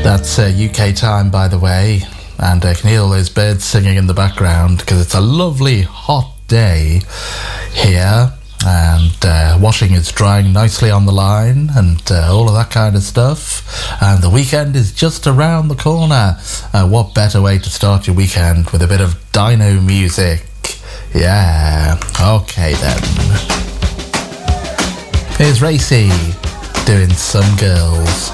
That's UK time, by the way, and I can hear all those birds singing in the background because it's a lovely hot day here, and washing is drying nicely on the line, and all of that kind of stuff, and the weekend is just around the corner. What better way to start your weekend with a bit of Dino music? Yeah, okay then. Here's Racy doing Some Girls.